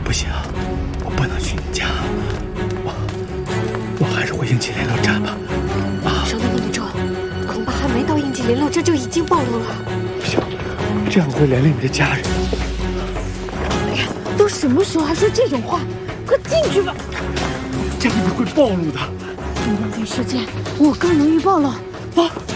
不行，我不能去你家，我还是回应急联络站吧。 稍等，李周，恐怕还没到应急联络站就已经暴露了。 不行，这样会连累你的家人。 哎呀，都什么时候还说这种话？快进去吧！ 这样你会暴露的。 浪费时间，我更容易暴露。 啊！